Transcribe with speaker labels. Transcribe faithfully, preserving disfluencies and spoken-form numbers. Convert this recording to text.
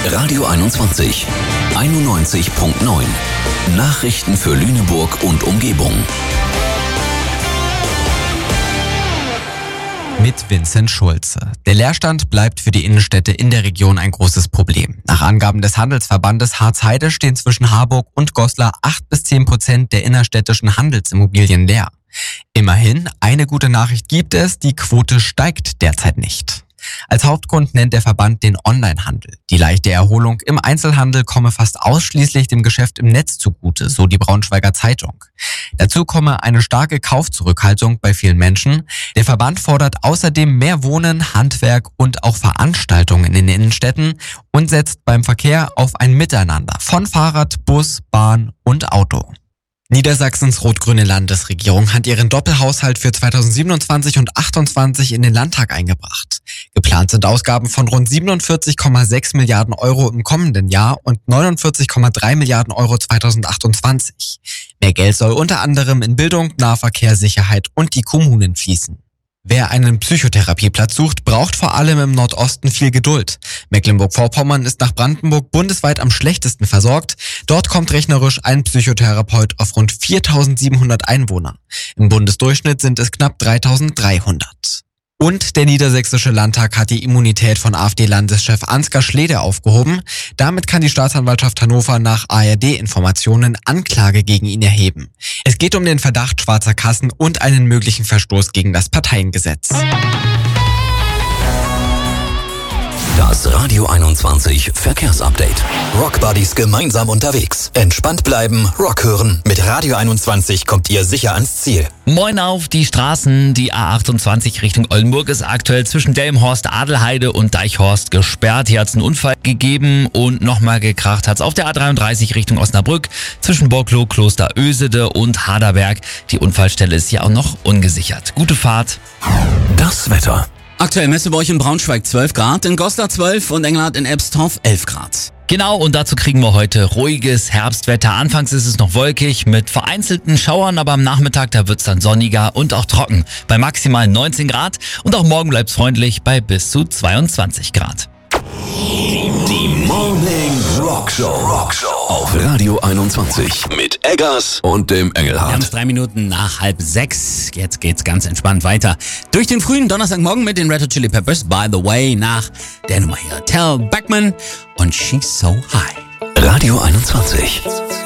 Speaker 1: Radio einundzwanzig. einundneunzig Komma neun. Nachrichten für Lüneburg und Umgebung.
Speaker 2: Mit Vincent Schulze. Der Leerstand bleibt für die Innenstädte in der Region ein großes Problem. Nach Angaben des Handelsverbandes Harz-Heide stehen zwischen Harburg und Goslar acht bis zehn Prozent der innerstädtischen Handelsimmobilien leer. Immerhin, eine gute Nachricht gibt es, die Quote steigt derzeit nicht. Als Hauptgrund nennt der Verband den Onlinehandel. Die leichte Erholung im Einzelhandel komme fast ausschließlich dem Geschäft im Netz zugute, so die Braunschweiger Zeitung. Dazu komme eine starke Kaufzurückhaltung bei vielen Menschen. Der Verband fordert außerdem mehr Wohnen, Handwerk und auch Veranstaltungen in den Innenstädten und setzt beim Verkehr auf ein Miteinander von Fahrrad, Bus, Bahn und Auto. Niedersachsens rot-grüne Landesregierung hat ihren Doppelhaushalt für zweitausendsiebenundzwanzig und achtundzwanzig in den Landtag eingebracht. Geplant sind Ausgaben von rund siebenundvierzig Komma sechs Milliarden Euro im kommenden Jahr und neunundvierzig Komma drei Milliarden Euro zweitausendachtundzwanzig. Mehr Geld soll unter anderem in Bildung, Nahverkehr, Sicherheit und die Kommunen fließen. Wer einen Psychotherapieplatz sucht, braucht vor allem im Nordosten viel Geduld. Mecklenburg-Vorpommern ist nach Brandenburg bundesweit am schlechtesten versorgt. Dort kommt rechnerisch ein Psychotherapeut auf rund viertausendsiebenhundert Einwohner. Im Bundesdurchschnitt sind es knapp dreitausenddreihundert. Und der Niedersächsische Landtag hat die Immunität von AfD-Landeschef Ansgar Schlede aufgehoben. Damit kann die Staatsanwaltschaft Hannover nach A R D-Informationen Anklage gegen ihn erheben. Es geht um den Verdacht schwarzer Kassen und einen möglichen Verstoß gegen das Parteiengesetz.
Speaker 1: Das Radio einundzwanzig Verkehrsupdate. Rock Buddies gemeinsam unterwegs. Entspannt bleiben, Rock hören. Mit Radio einundzwanzig kommt ihr sicher ans Ziel.
Speaker 3: Moin auf die Straßen. Die A achtundzwanzig Richtung Oldenburg ist aktuell zwischen Delmenhorst, Adelheide und Deichhorst gesperrt. Hier hat es einen Unfall gegeben und nochmal gekracht hat es auf der A dreiunddreißig Richtung Osnabrück zwischen Borkloh, Kloster Ösede und Haderberg. Die Unfallstelle ist hier auch noch ungesichert. Gute Fahrt.
Speaker 1: Das Wetter.
Speaker 4: Aktuell messen wir euch in Braunschweig zwölf Grad, in Goslar zwölf und Engelhardt in Ebstorf elf Grad.
Speaker 3: Genau, und dazu kriegen wir heute ruhiges Herbstwetter. Anfangs ist es noch wolkig mit vereinzelten Schauern, aber am Nachmittag, da wird's dann sonniger und auch trocken. Bei maximal neunzehn Grad und auch morgen bleibt's freundlich bei bis zu zweiundzwanzig Grad.
Speaker 1: Die Morning Rock Show. Rock Show auf Radio einundzwanzig mit Eggers und dem
Speaker 4: Wir haben
Speaker 1: Engelhardt.
Speaker 4: es drei Minuten nach halb sechs. Jetzt geht's ganz entspannt weiter. Durch den frühen Donnerstagmorgen mit den Red Hot Chili Peppers, By the Way, nach der Nummer hier. Tell Backman und She's So High.
Speaker 1: Radio einundzwanzig.